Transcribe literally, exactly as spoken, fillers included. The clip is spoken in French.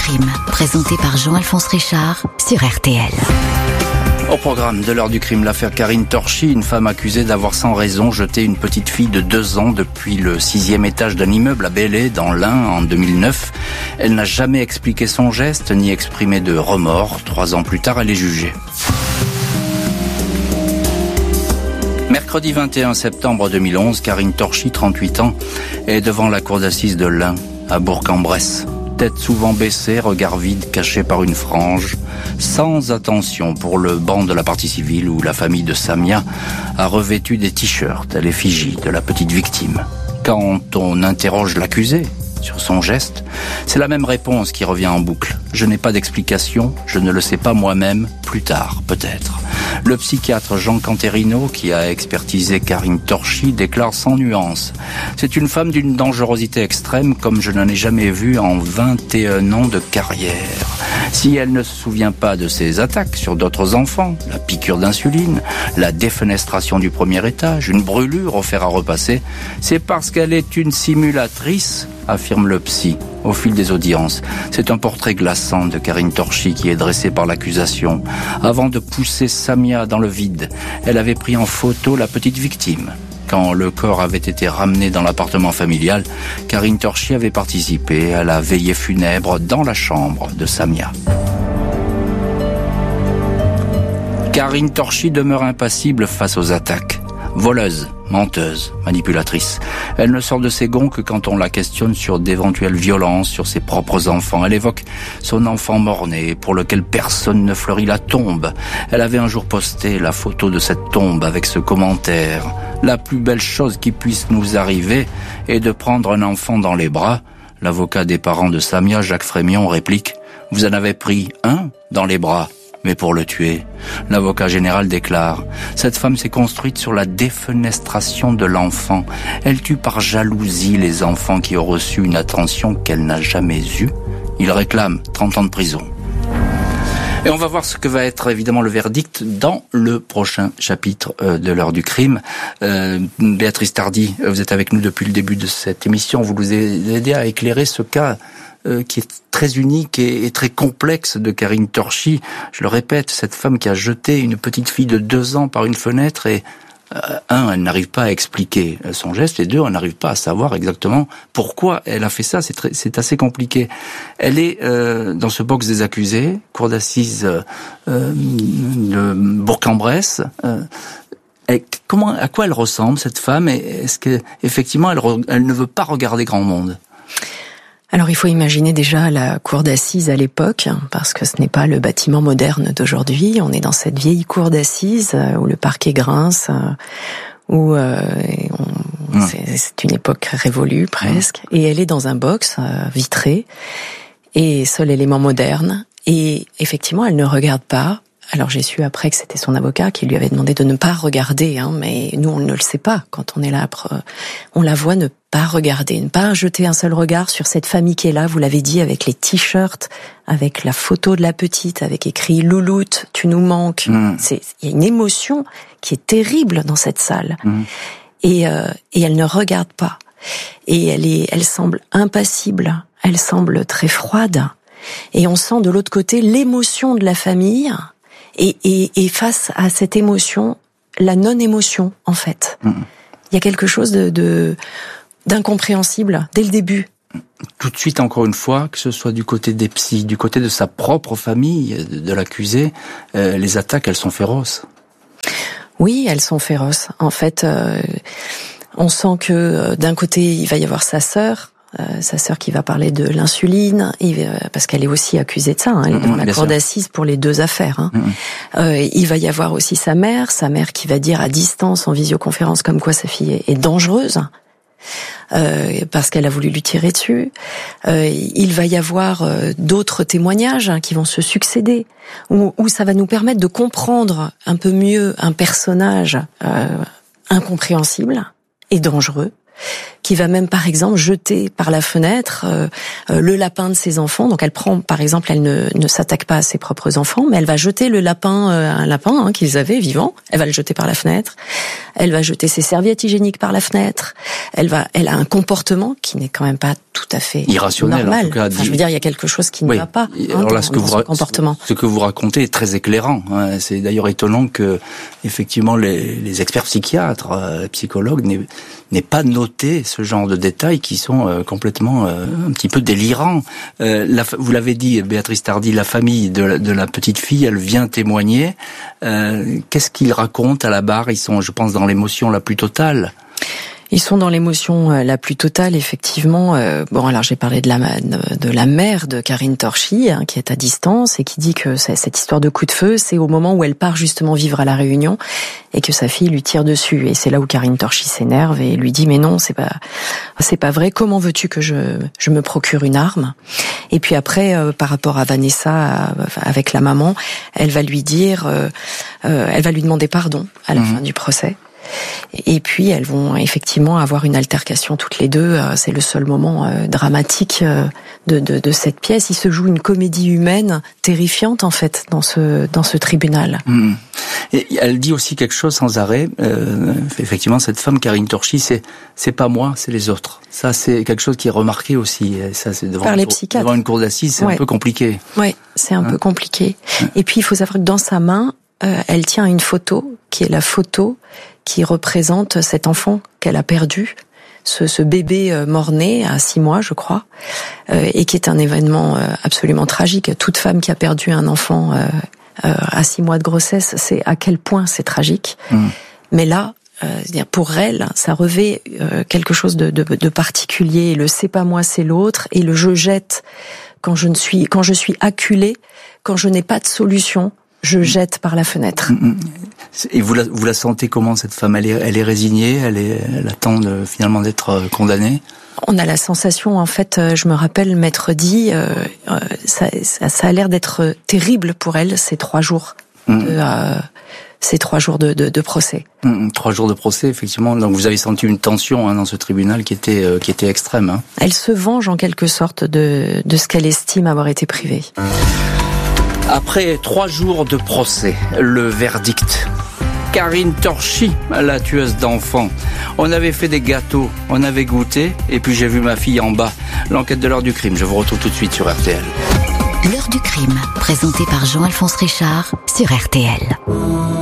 crime, présenté par Jean-Alphonse Richard sur R T L. Au programme de l'heure du crime, l'affaire Karine Torchy, une femme accusée d'avoir sans raison jeté une petite fille de deux ans depuis le sixième étage d'un immeuble à Belley, dans l'Ain, en deux mille neuf. Elle n'a jamais expliqué son geste, ni exprimé de remords. Trois ans plus tard, elle est jugée. Mercredi vingt et un septembre deux mille onze, Karine Torchy, trente-huit ans, est devant la cour d'assises de l'Ain, à Bourg-en-Bresse. Tête souvent baissée, regard vide caché par une frange, sans attention pour le banc de la partie civile où la famille de Samia a revêtu des t-shirts à l'effigie de la petite victime. Quand on interroge l'accusé sur son geste, c'est la même réponse qui revient en boucle. Je n'ai pas d'explication, je ne le sais pas moi-même, plus tard, peut-être. Le psychiatre Jean Canterino, qui a expertisé Karine Torchy, déclare sans nuance. C'est une femme d'une dangerosité extrême comme je n'en ai jamais vu en vingt et un ans de carrière. Si elle ne se souvient pas de ses attaques sur d'autres enfants, la piqûre d'insuline, la défenestration du premier étage, une brûlure au fer à repasser, c'est parce qu'elle est une simulatrice, affirme le psy, au fil des audiences. C'est un portrait glaçant de Karine Torchy qui est dressé par l'accusation. Avant de pousser Samia dans le vide, elle avait pris en photo la petite victime. Quand le corps avait été ramené dans l'appartement familial, Karine Torchy avait participé à la veillée funèbre dans la chambre de Samia. Karine Torchy demeure impassible face aux attaques. Voleuse, menteuse, manipulatrice. Elle ne sort de ses gonds que quand on la questionne sur d'éventuelles violences sur ses propres enfants. Elle évoque son enfant mort-né pour lequel personne ne fleurit la tombe. Elle avait un jour posté la photo de cette tombe avec ce commentaire. La plus belle chose qui puisse nous arriver est de prendre un enfant dans les bras. L'avocat des parents de Samia, Jacques Frémion, réplique « Vous en avez pris un dans les bras ?» Mais pour le tuer, l'avocat général déclare « Cette femme s'est construite sur la défenestration de l'enfant. Elle tue par jalousie les enfants qui ont reçu une attention qu'elle n'a jamais eue. » Il réclame trente ans de prison. Et on va voir ce que va être évidemment le verdict dans le prochain chapitre de l'heure du crime. Euh, Béatrice Tardy, vous êtes avec nous depuis le début de cette émission. Vous nous aidez à éclairer ce cas Euh, qui est très unique et, et très complexe de Karine Torchy. Je le répète, cette femme qui a jeté une petite fille de deux ans par une fenêtre et, euh, un, elle n'arrive pas à expliquer son geste, et deux, elle n'arrive pas à savoir exactement pourquoi elle a fait ça. C'est, très, c'est assez compliqué. Elle est euh, dans ce box des accusés, cour d'assises euh, de Bourg-en-Bresse. Euh, et comment, à quoi elle ressemble, cette femme? Et est-ce que effectivement, elle, elle ne veut pas regarder grand monde? Alors il faut imaginer déjà la cour d'assises à l'époque, parce que ce n'est pas le bâtiment moderne d'aujourd'hui. On est dans cette vieille cour d'assises où le parquet grince, où euh, on, mmh. c'est, c'est une époque révolue presque. Mmh. Et elle est dans un box euh, vitré, et seul élément moderne. Et effectivement, elle ne regarde pas. Alors j'ai su après que c'était son avocat qui lui avait demandé de ne pas regarder, hein, mais nous on ne le sait pas quand on est là. On la voit ne pas regarder, ne pas jeter un seul regard sur cette famille qui est là, vous l'avez dit, avec les t-shirts, avec la photo de la petite, avec écrit « Louloute, tu nous manques mmh. ». C'est, il y a une émotion qui est terrible dans cette salle. Mmh. Et, euh, et elle ne regarde pas. Et elle est, elle semble impassible, elle semble très froide. Et on sent de l'autre côté l'émotion de la famille. Et, et, et face à cette émotion, la non-émotion, en fait. Mmh. Il y a quelque chose de, de d'incompréhensible dès le début. Tout de suite, encore une fois, que ce soit du côté des psys, du côté de sa propre famille, de, de l'accusé, euh, les attaques, elles sont féroces. Oui, elles sont féroces. En fait, euh, on sent que euh, d'un côté, il va y avoir sa sœur, Euh, sa sœur qui va parler de l'insuline, et, euh, parce qu'elle est aussi accusée de ça, hein, elle est devant mmh, la cour d'assises pour les deux affaires. Hein. Mmh. Euh, il va y avoir aussi sa mère, sa mère qui va dire à distance, en visioconférence, comme quoi sa fille est, est dangereuse, euh, parce qu'elle a voulu lui tirer dessus. Euh, il va y avoir euh, d'autres témoignages hein, qui vont se succéder, où, où ça va nous permettre de comprendre un peu mieux un personnage euh, incompréhensible et dangereux. qui va même par exemple jeter par la fenêtre euh, euh, le lapin de ses enfants. Donc elle prend, par exemple, elle ne, ne s'attaque pas à ses propres enfants, mais elle va jeter le lapin, euh, un lapin hein, qu'ils avaient vivant. Elle va le jeter par la fenêtre. Elle va jeter ses serviettes hygiéniques par la fenêtre. Elle va, elle a un comportement qui n'est quand même pas tout à fait irrationnel. Normal. En tout cas, enfin, je veux dire, il y a quelque chose qui oui. ne va pas. Hein, Alors là, dans, ce que dans vous son comportement. Ce que vous racontez est très éclairant. Hein. C'est d'ailleurs étonnant que, effectivement, les, les experts psychiatres, euh, psychologues n'aient, n'aient pas noté ce genre de détails qui sont euh, complètement euh, un petit peu délirants. Euh, la, vous l'avez dit, Béatrice Tardy, la famille de la, de la petite fille, elle vient témoigner. Euh, qu'est-ce qu'ils racontent à la barre? Ils sont, je pense, dans l'émotion la plus totale. Ils sont dans l'émotion la plus totale, effectivement. Bon, alors j'ai parlé de la de la mère de Karine Torchy, hein, qui est à distance et qui dit que cette histoire de coup de feu, c'est au moment où elle part justement vivre à La Réunion et que sa fille lui tire dessus. Et c'est là où Karine Torchy s'énerve et lui dit mais non, c'est pas c'est pas vrai. Comment veux-tu que je je me procure une arme? Et puis après, euh, par rapport à Vanessa, euh, avec la maman, elle va lui dire, euh, euh, elle va lui demander pardon à la mmh. fin du procès. Et puis elles vont effectivement avoir une altercation toutes les deux. C'est le seul moment euh, dramatique euh, de, de, de cette pièce. Il se joue une comédie humaine terrifiante en fait dans ce dans ce tribunal. Mmh. Et elle dit aussi quelque chose sans arrêt. Euh, effectivement, cette femme Karine Torchy, c'est c'est pas moi, c'est les autres. Ça, c'est quelque chose qui est remarqué aussi. Ça, c'est devant par les cour, psychiatres. Devant une cour d'assises, c'est ouais. un peu compliqué. Oui, c'est un hein? peu compliqué. Ouais. Et puis il faut savoir que dans sa main, euh, elle tient une photo qui est la photo qui représente cet enfant qu'elle a perdu, ce, ce bébé mort-né à six mois, je crois, euh, et qui est un événement euh, absolument tragique. Toute femme qui a perdu un enfant euh, euh, à six mois de grossesse, c'est à quel point c'est tragique. Mmh. Mais là, euh, pour elle, ça revêt euh, quelque chose de, de, de particulier. Le c'est pas moi, c'est l'autre, et le je jette quand je ne suis, quand je suis acculée, quand je n'ai pas de solution. Je jette par la fenêtre. Et vous la, vous la sentez comment, cette femme? Elle est, elle est résignée, elle, est, elle attend de, finalement d'être condamnée? On a la sensation, en fait, je me rappelle m'être dit, euh, ça, ça, ça a l'air d'être terrible pour elle, ces trois jours, mmh. de, euh, ces trois jours de, de, de procès. Mmh, trois jours de procès, effectivement. Donc vous avez senti une tension hein, dans ce tribunal qui était, euh, qui était extrême. Hein. Elle se venge en quelque sorte de, de ce qu'elle estime avoir été privée. Après trois jours de procès, le verdict. Karine Torchy, la tueuse d'enfants. On avait fait des gâteaux, on avait goûté, et puis j'ai vu ma fille en bas. L'enquête de l'heure du crime, je vous retrouve tout de suite sur R T L. L'heure du crime, présentée par Jean-Alphonse Richard sur R T L.